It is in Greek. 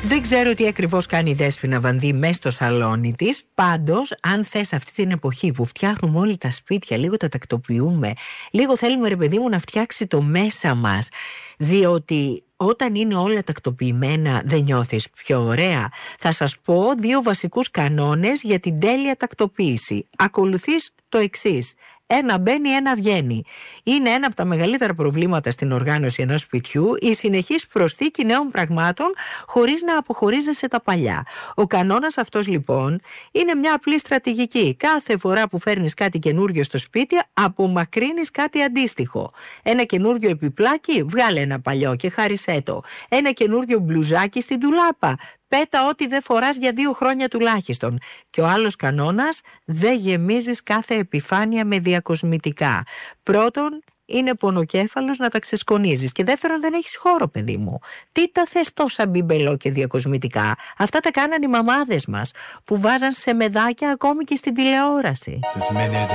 Δεν ξέρω τι ακριβώς κάνει η Δέσποινα Βανδύ μέσα στο σαλόνι της. Πάντως, αν θες αυτή την εποχή που φτιάχνουμε όλοι τα σπίτια, λίγο τα τακτοποιούμε, λίγο θέλουμε, ρε παιδί μου, να φτιάξει το μέσα μας, διότι όταν είναι όλα τακτοποιημένα δεν νιώθεις πιο ωραία. Θα σας πω 2 βασικούς κανόνες για την τέλεια τακτοποίηση. Ακολουθείς το εξής: ένα μπαίνει, ένα βγαίνει. Είναι ένα από τα μεγαλύτερα προβλήματα στην οργάνωση ενός σπιτιού, η συνεχής προσθήκη νέων πραγμάτων χωρίς να αποχωρίζεσαι τα παλιά. Ο κανόνας αυτός λοιπόν είναι μια απλή στρατηγική. Κάθε φορά που φέρνεις κάτι καινούριο στο σπίτι, απομακρύνεις κάτι αντίστοιχο. Ένα καινούριο επιπλάκι, βγάλε ένα παλιό και χάρισέ το. Ένα καινούριο μπλουζάκι στην ντουλάπα, πέτα ό,τι δεν φοράς για 2 χρόνια τουλάχιστον. Και ο άλλος κανόνας: δεν γεμίζεις κάθε επιφάνεια με διακοσμητικά. Πρώτον, είναι πονοκέφαλος να τα ξεσκονίζεις. Και δεύτερον, δεν έχεις χώρο, παιδί μου. Τι τα θες τόσα μπιμπελό και διακοσμητικά? Αυτά τα κάναν οι μαμάδες μας, που βάζαν σε μεδάκια ακόμη και στην τηλεόραση.